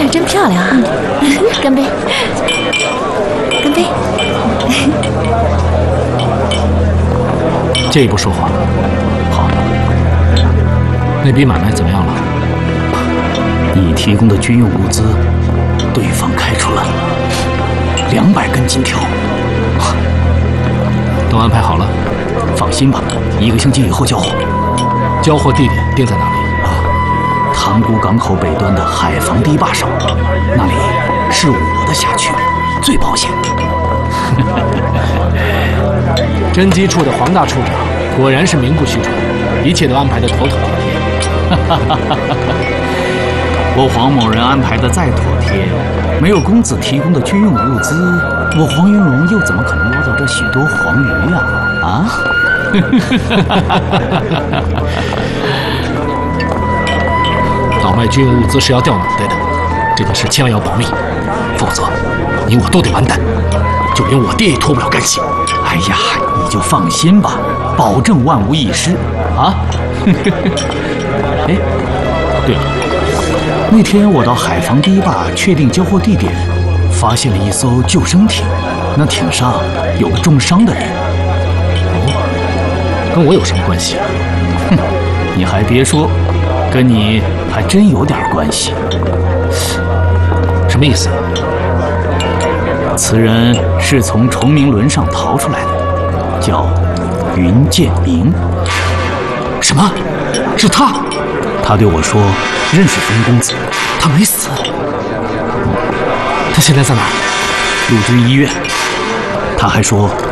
真漂亮啊！干杯，干杯！ 借一步说话。好。那笔买卖怎么样了？ 你提供的军用物资，对方开出了200根金条。 都安排好了。 放心吧，1个星期以后交货。 交货地点定在哪里？ 塘沽港口北端的海防堤坝上，那里是我的辖区，最保险。 侦缉处的黄大处长果然是名不虚传，一切都安排得妥妥帖帖。 我黄某人安排的再妥帖，没有公子提供的军用物资，我黄云龙又怎么可能捞到这许多黄鱼呀？啊？ 倒卖军用物资是要掉脑袋的，这件事千万要保密，否则你我都得完蛋，就连我爹也脱不了干系。 哎呀，你就放心吧，保证万无一失啊！哎，对了，那天我到海防堤坝确定交货地点，发现了一艘救生艇，那艇上有个重伤的人。 哦，跟我有什么关系？ 哼，你还别说，跟你还真有点关系。 什么意思？ 此人是从崇明轮上逃出来的，叫云建明。 什么？是他？ 他对我说认识冯公子， 他没死。他现在在哪儿？ 陆军医院。他还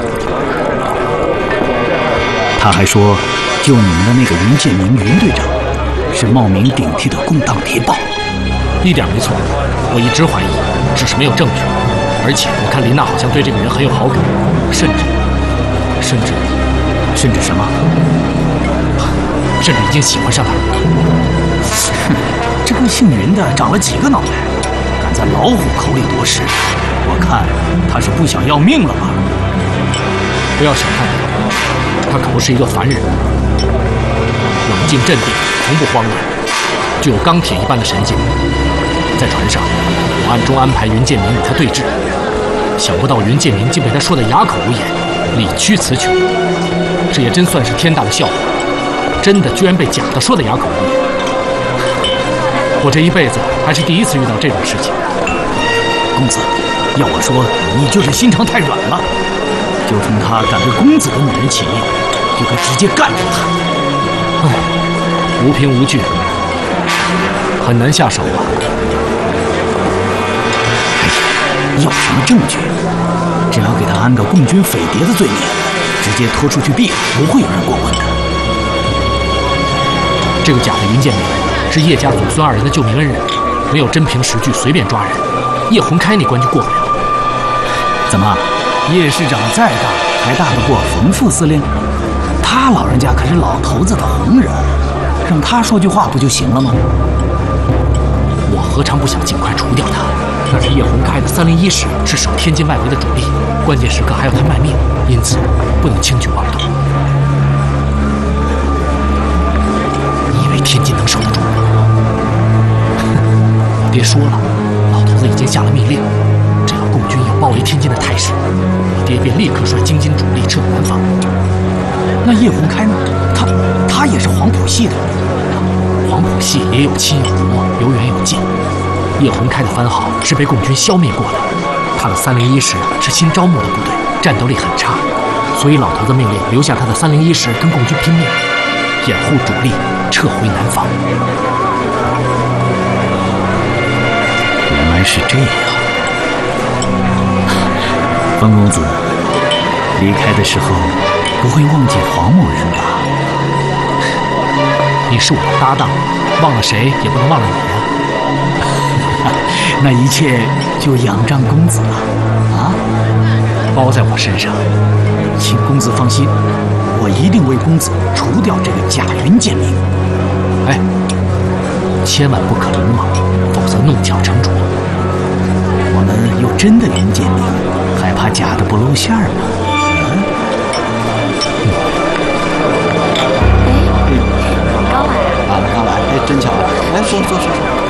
说，救你们的那个云建明云队长，是冒名顶替的共党谍报。 一点没错，我一直怀疑，只是没有证据。而且我看林娜好像对这个人很有好感，甚至什么？ 甚至已经喜欢上他了。 哼，这个姓云的长了几个脑袋，敢在老虎口里夺食，我看他是不想要命了吧？ 不要小看他可不是一个凡人，冷静镇定，从不慌乱，具有钢铁一般的神经。在船上，我暗中安排云建明与他对峙，想不到云建明竟被他说得哑口无言，理屈词穷。这也真算是天大的笑话，真的居然被假的说得哑口无言。我这一辈子还是第一次遇到这种事情。 公子，要我说，你就是心肠太软了。就冲他敢对公子的女人起义，就该直接干掉他。 唉，无凭无据，很难下手啊。 哎呀，要什么证据？只要给他安个共军匪谍的罪名，直接拖出去毙了，不会有人过问的。 这个假的云建明是叶家祖孙2人的救命恩人，没有真凭实据随便抓人，叶洪开那关就过不了。 怎么？叶市长再大，还大得过冯副司令？他老人家可是老头子的红人，让他说句话不就行了吗？ 我何尝不想尽快除掉他？但是叶洪开的301师是守天津外围的主力，关键时刻还要他卖命，因此不能轻举妄动。你以为天津能守得住吗？我爹说了，老头子已经下了命令。只要共军有包围天津的态势，我爹便立刻率京津主力撤往南方。 那叶洪开呢？他也是黄埔系的。 黄埔系也有亲有国，有远有近。叶洪开的番号是被共军消灭过的，他的301师是新招募的部队，战斗力很差，所以老头子命令留下他的301师跟共军拼命，掩护主力撤回南方。 原来是这样。冯公子离开的时候不会忘记黄某人吧？ 你是我的搭档，忘了谁也不能忘了你呀。 那一切就仰仗公子了啊！ 包在我身上， 请公子放心，我一定为公子除掉这个假云建明。 哎，千万不可鲁莽，否则弄巧成拙。 我们有真的云建明，还怕假的不露馅儿吗？ 刚来啊！ 刚来，哎，真巧！哎，说。